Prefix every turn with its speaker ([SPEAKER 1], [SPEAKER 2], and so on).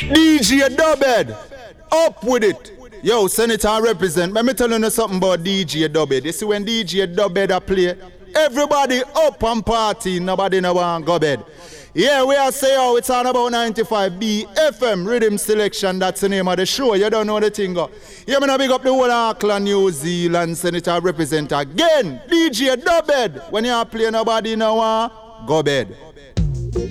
[SPEAKER 1] DJ Dubbed, up with it. Yo, Senator represent. Let me tell you something about DJ Dubbed. You see when DJ Dubbed a play, everybody up and party, nobody no want go bed. Yeah, we are say oh, it's on about 95B FM Rhythm Selection. That's the name of the show. You don't know the thing. Yeah, man, I big up the whole Auckland, New Zealand Senator represent again. DJ Dubbed. When you are playing, nobody no want go bed.